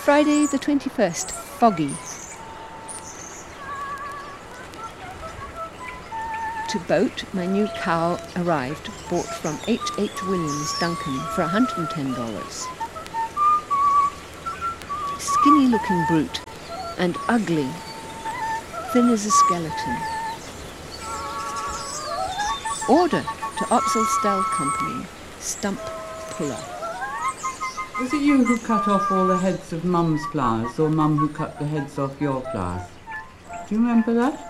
Friday the 21st, foggy. To boat, my new cow arrived, bought from H.H. Williams, Duncan, for $110. Skinny looking brute, and ugly, thin as a skeleton. Order to Oxelstall Company, stump puller. Was it you who cut off all the heads of Mum's flowers, or Mum who cut the heads off your flowers? Do you remember that?